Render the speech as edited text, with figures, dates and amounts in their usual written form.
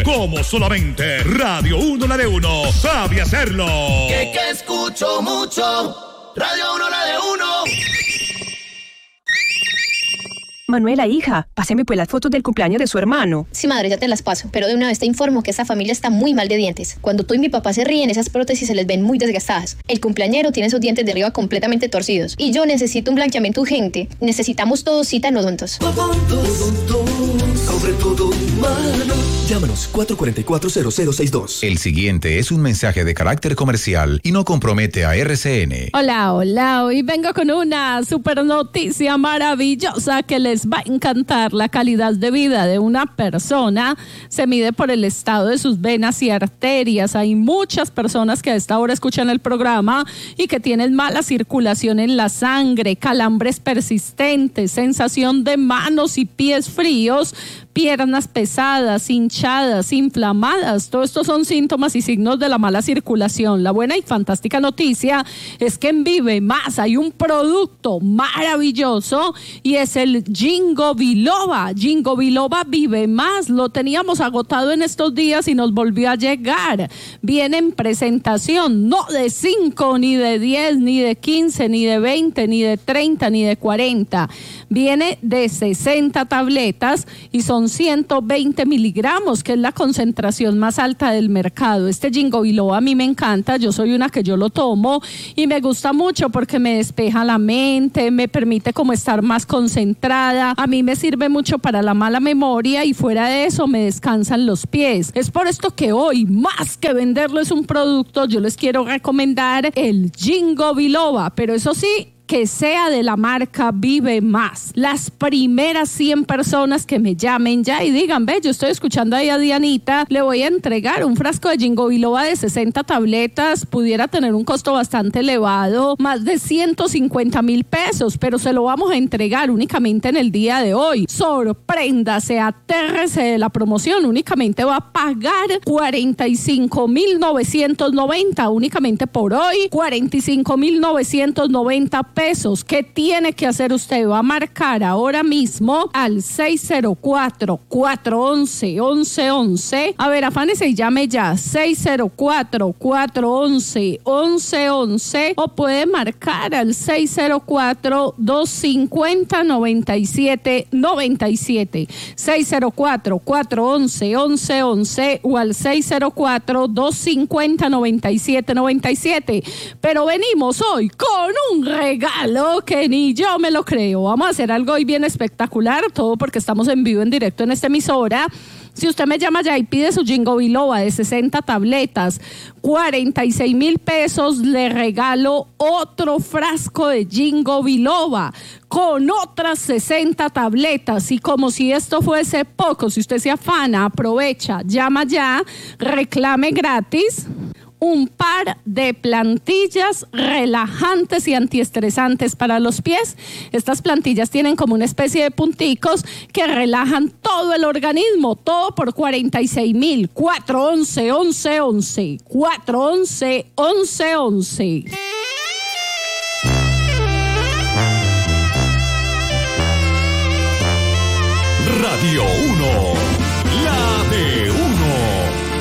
como solamente Radio 1 la de 1 sabe hacerlo. Que escucho mucho, Radio 1 la de 1. Manuela, hija, páseme pues las fotos del cumpleaños de su hermano. Sí, madre, ya te las paso, pero de una vez te informo que esta familia está muy mal de dientes. Cuando tú y mi papá se ríen, esas prótesis se les ven muy desgastadas. El cumpleañero tiene sus dientes de arriba completamente torcidos. Y yo necesito un blanqueamiento urgente. Necesitamos todos cita en Odontos. Sobre todo humano. Llámanos 444-0062. El siguiente es un mensaje de carácter comercial y no compromete a RCN. Hola, hoy vengo con una super noticia maravillosa que les va a encantar. La calidad de vida de una persona se mide por el estado de sus venas y arterias. Hay muchas personas que a esta hora escuchan el programa y que tienen mala circulación en la sangre, calambres persistentes, sensación de manos y pies fríos, piernas pesadas, hinchadas, inflamadas. Todo esto son síntomas y signos de la mala circulación. La buena y fantástica noticia es que en Vive Más hay un producto maravilloso y es el Ginkgo Biloba. Ginkgo Biloba Vive Más. Lo teníamos agotado en estos días y nos volvió a llegar. Viene en presentación, no de 5, ni de 10, ni de 15, ni de 20, ni de 30, ni de 40. Viene de 60 tabletas y son 120 miligramos, que es la concentración más alta del mercado. Este Ginkgo Biloba a mí me encanta, yo soy una que yo lo tomo y me gusta mucho porque me despeja la mente, me permite como estar más concentrada, a mí me sirve mucho para la mala memoria y fuera de eso me descansan los pies. Es por esto que hoy, más que venderles un producto, yo les quiero recomendar el Ginkgo Biloba, pero eso sí, que sea de la marca Vive Más. Las primeras 100 personas que me llamen ya y digan, ve, yo estoy escuchando ahí a Dianita, le voy a entregar un frasco de Ginkgo Biloba de 60 tabletas, pudiera tener un costo bastante elevado, más de 150,000 pesos, pero se lo vamos a entregar únicamente en el día de hoy. Sorpréndase, atérrese de la promoción, únicamente va a pagar 45,990, únicamente por hoy, 45,990 pesos. ¿Qué tiene que hacer usted? Va a marcar ahora mismo al 604-411-1111. A ver, afánese y llame ya. 604-411-1111 o puede marcar al 604-250-9797. 604-411-1111 o al 604-250-9797. Pero venimos hoy con un regalo que ni yo me lo creo. Vamos a hacer algo hoy bien espectacular, todo porque estamos en vivo, en directo en esta emisora. Si usted me llama ya y pide su Ginkgo Biloba de 60 tabletas, 46,000 pesos, le regalo otro frasco de Ginkgo Biloba con otras 60 tabletas. Y como si esto fuese poco, si usted se afana, aprovecha, llama ya, reclame gratis un par de plantillas relajantes y antiestresantes para los pies. Estas plantillas tienen como una especie de punticos que relajan todo el organismo, todo por 46,000. 411-1111. 411-1111. Radio 1.